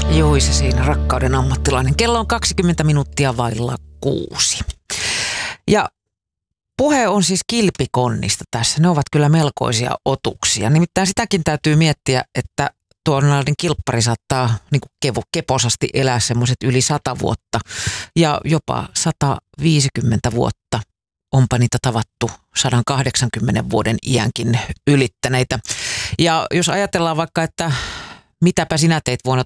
Joise siinä, rakkauden ammattilainen. Kello on 20 minuuttia vailla 6. Ja puhe on siis kilpikonnista tässä. Ne ovat kyllä melkoisia otuksia. Nimittäin sitäkin täytyy miettiä, että tuollainen kilppari saattaa niin kuin keposasti elää semmoiset yli 100 vuotta ja jopa 150 vuotta. Onpa niitä tavattu 180 vuoden iänkin ylittäneitä. Ja jos ajatellaan vaikka, että mitäpä sinä teit vuonna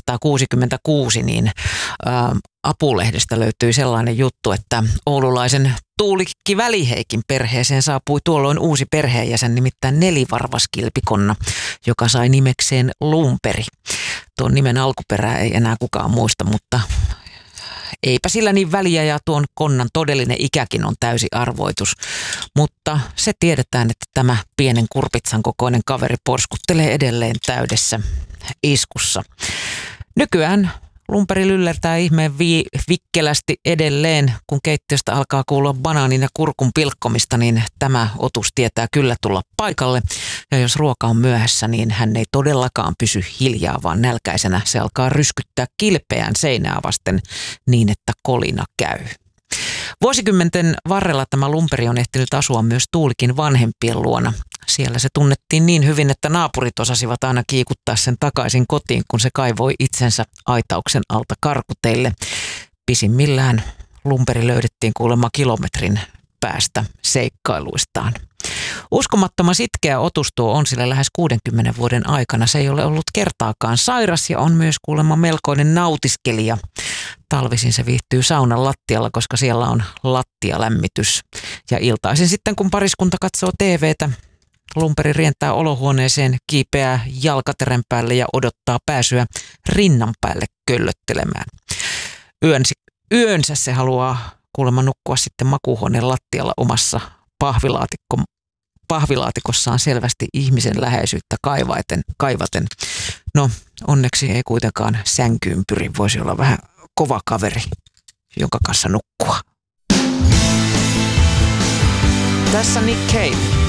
1966, niin Apulehdestä löytyi sellainen juttu, että oululaisen Tuulikki Väliheikin perheeseen saapui tuolloin uusi perheenjäsen, nimittäin nelivarvaskilpikonna, joka sai nimekseen Lumperi. Tuon nimen alkuperää ei enää kukaan muista, mutta eipä sillä niin väliä ja tuon konnan todellinen ikäkin on täysi arvoitus. Mutta se tiedetään, että tämä pienen kurpitsan kokoinen kaveri porskuttelee edelleen täydessä iskussa. Nykyään Lumperi lyllertää ihmeen vikkelästi edelleen, kun keittiöstä alkaa kuulua banaanin ja kurkun pilkkomista, niin tämä otus tietää kyllä tulla paikalle. Ja jos ruoka on myöhässä, niin hän ei todellakaan pysy hiljaa, vaan nälkäisenä se alkaa ryskyttää kilpeään seinää vasten niin, että kolina käy. Vuosikymmenten varrella tämä Lumperi on ehtinyt asua myös Tuulikin vanhempien luona. Siellä se tunnettiin niin hyvin, että naapurit osasivat aina kiikuttaa sen takaisin kotiin, kun se kaivoi itsensä aitauksen alta karkuteille. Pisimmillään Lumperi löydettiin kuulemma kilometrin päästä seikkailuistaan. Uskomattoman sitkeä otus tuo on sillä lähes 60 vuoden aikana. Se ei ole ollut kertaakaan sairas ja on myös kuulemma melkoinen nautiskelija. Talvisin se viihtyy saunan lattialla, koska siellä on lattialämmitys. Ja iltaisin sitten, kun pariskunta katsoo TVtä, Lumperi rientää olohuoneeseen, kiipeää jalkaterän päälle ja odottaa pääsyä rinnan päälle köllöttelemään. Yönsä se haluaa kuulemma nukkua sitten makuuhuoneen lattialla omassa pahvilaatikossaan selvästi ihmisen läheisyyttä kaivaten. No, onneksi ei kuitenkaan sänkyyn pyri, voisi olla vähän kova kaveri, jonka kanssa nukkua. Tässä Nick Cave.